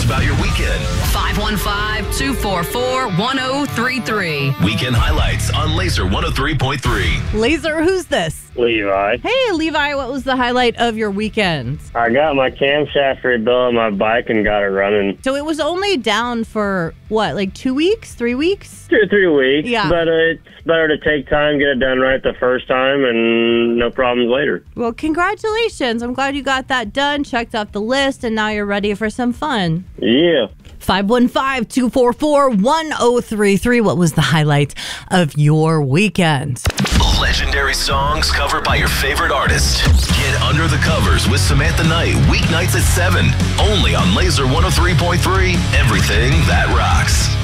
about your weekend. 515-244-1033. Weekend highlights on Laser 103.3. Laser, who's this? Levi. Hey, Levi, what was the highlight of your weekend? I got my camshaft rebuilt on my bike and got it running. So it was only down for, what, like 2 weeks, 3 weeks? 2 or 3 weeks. Yeah. But it's better to take time, get it done right the first time, and no problems later. Well, congratulations. I'm glad you got that done, checked off the list, and now you're ready for some fun. Yeah. 515-244-1033. What was the highlight of your weekend? Legendary songs covered by your favorite artist. Get under the covers with Samantha Knight, weeknights at 7. Only on Laser 103.3. Everything that rocks.